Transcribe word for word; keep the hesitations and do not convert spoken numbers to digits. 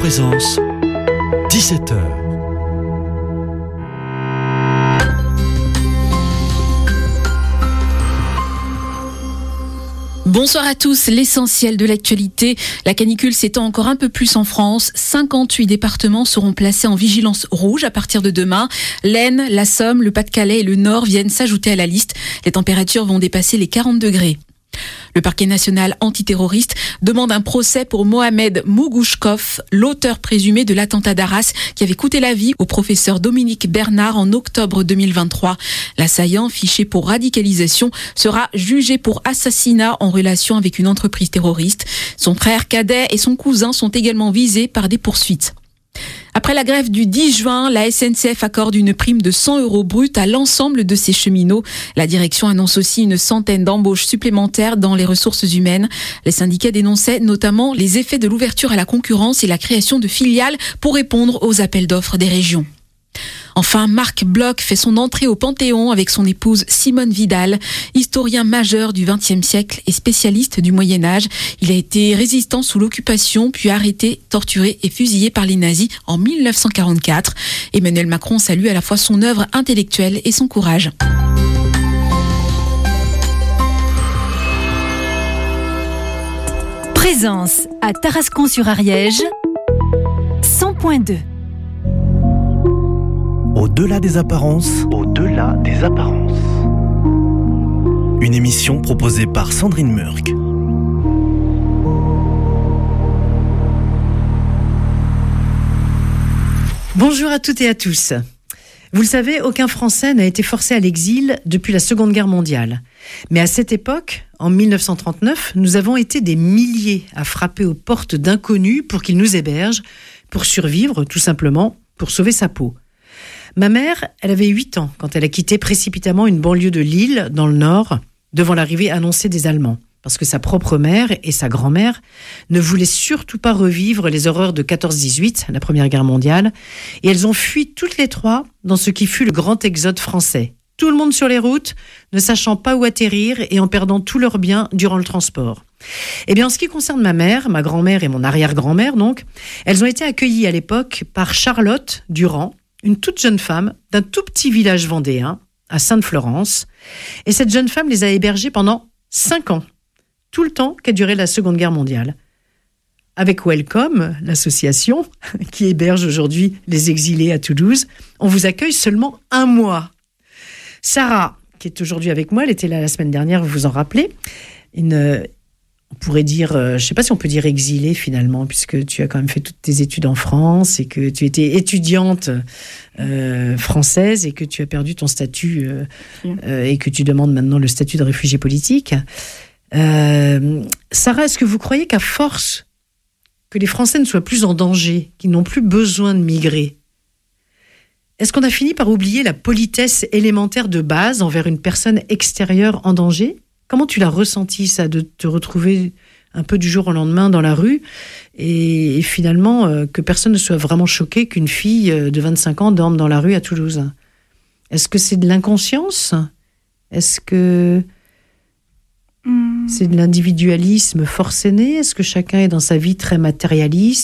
Présence, dix-sept heures. Bonsoir à tous, l'essentiel de l'actualité. La canicule s'étend encore un peu plus en France. cinquante-huit départements seront placés en vigilance rouge à partir de demain. L'Aisne, la Somme, le Pas-de-Calais et le Nord viennent s'ajouter à la liste. Les températures vont dépasser les quarante degrés. Le parquet national antiterroriste demande un procès pour Mohamed Mougouchkov, l'auteur présumé de l'attentat d'Arras qui avait coûté la vie au professeur Dominique Bernard en octobre deux mille vingt-trois. L'assaillant, fiché pour radicalisation, sera jugé pour assassinat en relation avec une entreprise terroriste. Son frère cadet et son cousin sont également visés par des poursuites. Après la grève du dix juin, la S N C F accorde une prime de cent euros brut à l'ensemble de ses cheminots. La direction annonce aussi une centaine d'embauches supplémentaires dans les ressources humaines. Les syndicats dénonçaient notamment les effets de l'ouverture à la concurrence et la création de filiales pour répondre aux appels d'offres des régions. Enfin, Marc Bloch fait son entrée au Panthéon avec son épouse Simone Vidal, historien majeur du vingtième siècle et spécialiste du Moyen-Âge. Il a été résistant sous l'occupation, puis arrêté, torturé et fusillé par les nazis en mille neuf cent quarante-quatre. Emmanuel Macron salue à la fois son œuvre intellectuelle et son courage. Présence à Tarascon-sur-Ariège, cent point deux. Au-delà des apparences. Au-delà des apparences. Une émission proposée par Sandrine Murk. Bonjour à toutes et à tous. Vous le savez, aucun Français n'a été forcé à l'exil depuis la Seconde Guerre mondiale. Mais à cette époque, en mille neuf cent trente-neuf, nous avons été des milliers à frapper aux portes d'inconnus pour qu'ils nous hébergent, pour survivre, tout simplement, pour sauver sa peau. Ma mère, elle avait huit ans quand elle a quitté précipitamment une banlieue de Lille, dans le Nord, devant l'arrivée annoncée des Allemands. Parce que sa propre mère et sa grand-mère ne voulaient surtout pas revivre les horreurs de quatorze dix-huit, la Première Guerre mondiale, et elles ont fui toutes les trois dans ce qui fut le grand exode français. Tout le monde sur les routes, ne sachant pas où atterrir et en perdant tous leurs biens durant le transport. Eh bien, en ce qui concerne ma mère, ma grand-mère et mon arrière-grand-mère, donc, elles ont été accueillies à l'époque par Charlotte Durand, une toute jeune femme d'un tout petit village vendéen, à Sainte-Florence. Et cette jeune femme les a hébergées pendant cinq ans, tout le temps qu'a duré la Seconde Guerre mondiale. Avec Welcome, l'association qui héberge aujourd'hui les exilés à Toulouse, on vous accueille seulement un mois. Sarah, qui est aujourd'hui avec moi, elle était là la semaine dernière, vous vous en rappelez, une... On pourrait dire, euh, je ne sais pas si on peut dire exilée finalement, puisque tu as quand même fait toutes tes études en France et que tu étais étudiante euh, française et que tu as perdu ton statut euh, euh, et que tu demandes maintenant le statut de réfugié politique. Euh, Sarah, est-ce que vous croyez qu'à force que les Français ne soient plus en danger, qu'ils n'ont plus besoin de migrer, est-ce qu'on a fini par oublier la politesse élémentaire de base envers une personne extérieure en danger ? Comment tu l'as ressenti, ça, de te retrouver un peu du jour au lendemain dans la rue et, et finalement euh, que personne ne soit vraiment choqué qu'une fille de vingt-cinq ans dorme dans la rue à Toulouse ? Est-ce que c'est de l'inconscience ? Est-ce que mmh. c'est de l'individualisme forcené ? Est-ce que chacun est dans sa vie très matérialiste ?